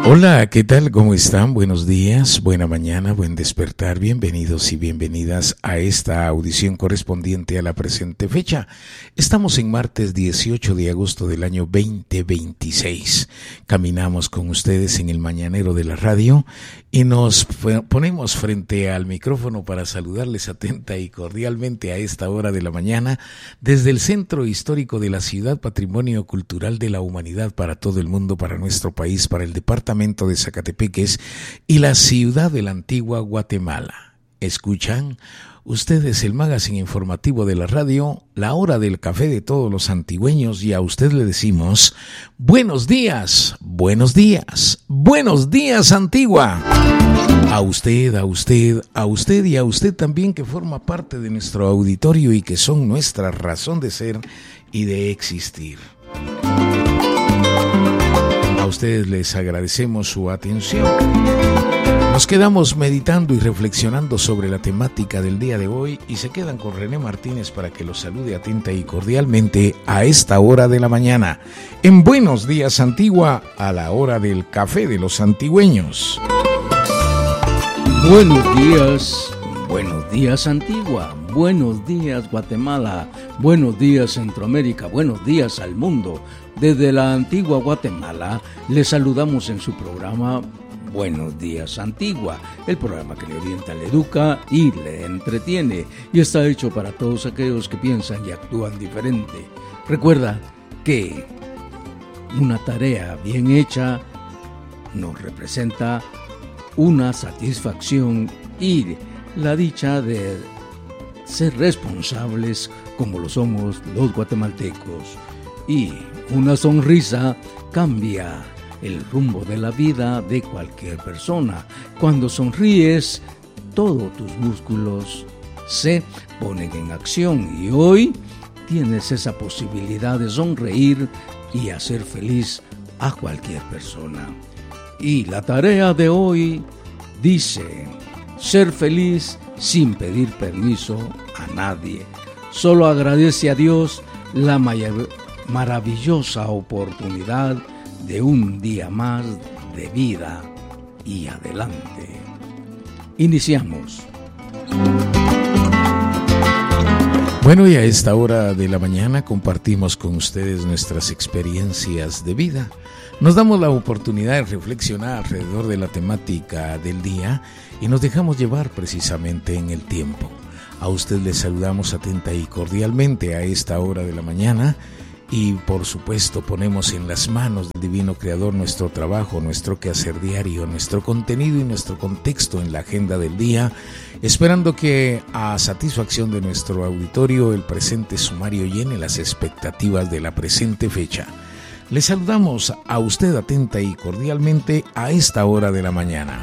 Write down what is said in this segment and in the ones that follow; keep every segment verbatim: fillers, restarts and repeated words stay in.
Hola, ¿qué tal? ¿Cómo están? Buenos días, buena mañana, buen despertar. Bienvenidos y bienvenidas a esta audición correspondiente a la presente fecha. Estamos en martes dieciocho de agosto del año veinte veintiséis. Caminamos con ustedes en el mañanero de la radio y nos ponemos frente al micrófono para saludarles atenta y cordialmente a esta hora de la mañana desde el Centro Histórico de la Ciudad, Patrimonio Cultural de la Humanidad para todo el mundo, para nuestro país, para el departamento de Zacatepeques y la ciudad de la antigua Guatemala. Escuchan ustedes el magazine informativo de la radio, la hora del café de todos los antigüeños, y a usted le decimos buenos días, buenos días, buenos días Antigua. A usted, a usted, a usted y a usted también que forma parte de nuestro auditorio y que son nuestra razón de ser y de existir. A ustedes les agradecemos su atención. Nos quedamos meditando y reflexionando sobre la temática del día de hoy y se quedan con René Martínez para que los salude atenta y cordialmente a esta hora de la mañana. En Buenos Días Antigua, a la hora del café de los antigüeños. Buenos días, buenos días Antigua, buenos días Guatemala, buenos días Centroamérica, buenos días al mundo. Desde la antigua Guatemala les saludamos en su programa Buenos Días Antigua, el programa que le orienta, le educa y le entretiene y está hecho para todos aquellos que piensan y actúan diferente. Recuerda que una tarea bien hecha nos representa una satisfacción y la dicha de ser responsables como lo somos los guatemaltecos. Y una sonrisa cambia el rumbo de la vida de cualquier persona. Cuando sonríes, todos tus músculos se ponen en acción y hoy tienes esa posibilidad de sonreír y hacer feliz a cualquier persona. Y la tarea de hoy dice: ser feliz sin pedir permiso a nadie. Solo agradece a Dios la mayor maravillosa oportunidad de un día más de vida y adelante. Iniciamos. Bueno, y a esta hora de la mañana compartimos con ustedes nuestras experiencias de vida. Nos damos la oportunidad de reflexionar alrededor de la temática del día y nos dejamos llevar precisamente en el tiempo. A usted le saludamos atenta y cordialmente a esta hora de la mañana. Y por supuesto ponemos en las manos del Divino Creador nuestro trabajo, nuestro quehacer diario, nuestro contenido y nuestro contexto en la agenda del día, esperando que a satisfacción de nuestro auditorio el presente sumario llene las expectativas de la presente fecha. Le saludamos a usted atenta y cordialmente a esta hora de la mañana.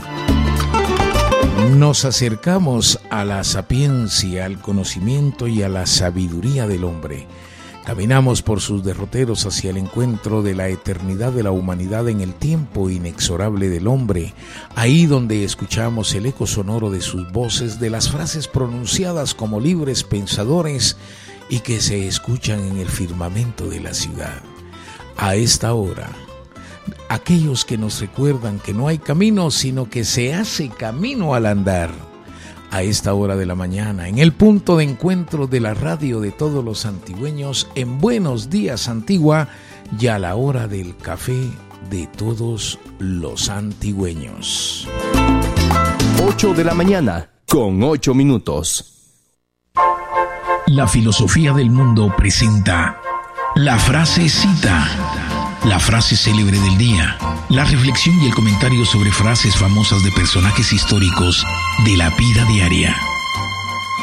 Nos acercamos a la sapiencia, al conocimiento y a la sabiduría del hombre. Caminamos por sus derroteros hacia el encuentro de la eternidad de la humanidad en el tiempo inexorable del hombre, ahí donde escuchamos el eco sonoro de sus voces, de las frases pronunciadas como libres pensadores y que se escuchan en el firmamento de la ciudad. A esta hora, aquellos que nos recuerdan que no hay camino, sino que se hace camino al andar. A esta hora de la mañana, en el punto de encuentro de la radio de todos los antigüeños, en Buenos Días Antigua, y a la hora del café de todos los antigüeños. ocho de la mañana, con ocho minutos. La filosofía del mundo presenta la frasecita, la frase célebre del día, la reflexión y el comentario sobre frases famosas de personajes históricos de la vida diaria.